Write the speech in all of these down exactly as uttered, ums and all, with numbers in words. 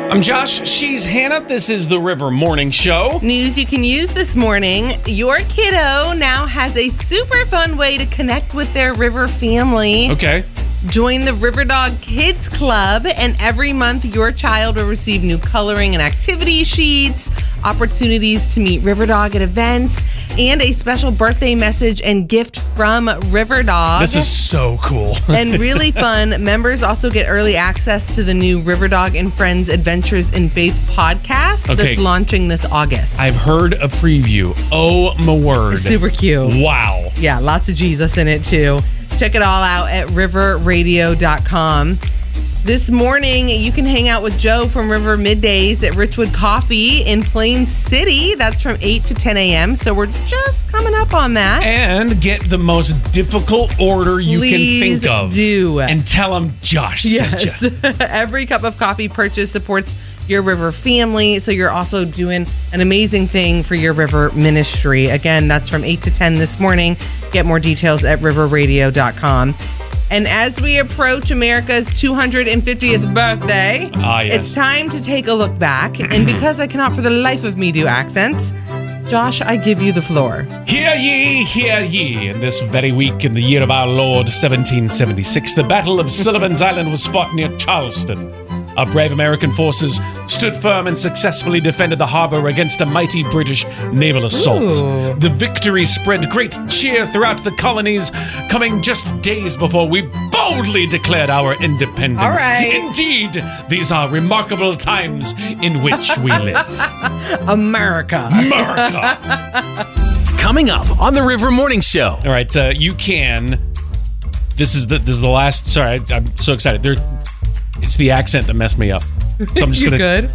I'm Josh. She's Hannah. This is the River Morning Show. News you can use this morning. Your kiddo now has a super fun way to connect with their River family. Okay. Join the River Dog Kids Club, and every month your child will receive new coloring and activity sheets, opportunities to meet River Dog at events, and a special birthday message and gift from River Dog. This is so cool. And really fun. Members also get early access to the new River Dog and Friends Adventures in Faith podcast Okay. that's launching this August. I've heard a preview. Oh, my word. Super cute. Wow. Yeah, lots of Jesus in it too. Check it all out at river radio dot com. This morning, you can hang out with Joe from River Middays at Richwood Coffee in Plain City. That's from eight to ten a.m., so we're just coming up on that. And get the most difficult order you Please can think of. do. And tell them Josh Yes. sent you. Every cup of coffee purchase supports your River family, so you're also doing an amazing thing for your River ministry. Again, that's from eight to ten this morning. Get more details at river radio dot com. And as we approach America's two hundred fiftieth birthday, Ah, yes. it's time to take a look back. And because I cannot for the life of me do accents, Josh, I give you the floor. Hear ye, hear ye. In this very week, in the year of our Lord, seventeen seventy-six, the Battle of Sullivan's Island was fought near Charleston. Our brave American forces stood firm and successfully defended the harbor against a mighty British naval assault. Ooh. The victory spread great cheer throughout the colonies, coming just days before we boldly declared our independence. All right. Indeed, these are remarkable times in which we live. America. America! Coming up on the River Morning Show. All right, uh, you can. This is the this is the last. Sorry, I, I'm so excited. There, it's the accent that messed me up. So I'm just You gonna. good?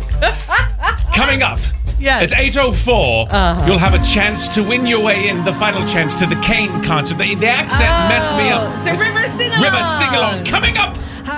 Coming up. Yes. It's eight oh four. Uh-huh. You'll have a chance to win your way in, the final chance to the Kane concert. The, the accent Oh, messed me up. the It's River Sing-Along. River Sing-Along. Coming up